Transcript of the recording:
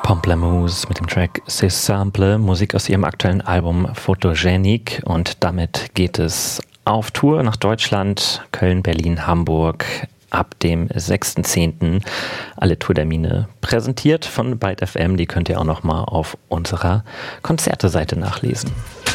Pomplamoose mit dem Track C'est Simple, Musik aus ihrem aktuellen Album Photogenic, und damit geht es auf Tour nach Deutschland, Köln, Berlin, Hamburg ab dem 6.10. Alle Tourtermine präsentiert von Byte FM, die könnt ihr auch nochmal auf unserer Konzerteseite nachlesen.